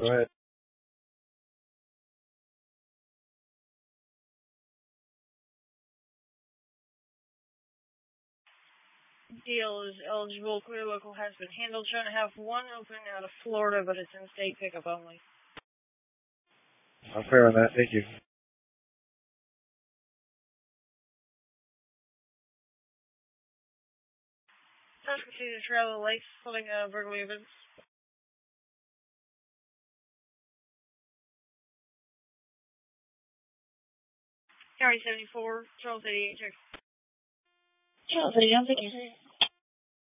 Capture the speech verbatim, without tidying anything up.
Go ahead. Deal is eligible. Clear local has been handled. Trying to have one open out of Florida, but it's in-state pickup only. I'm clear on that. Thank you. Let's continue to travel the lakes, holding uh, burglary events. County seventy-four, Charles eighty-eight, check. Charles eighty-eight, thank you.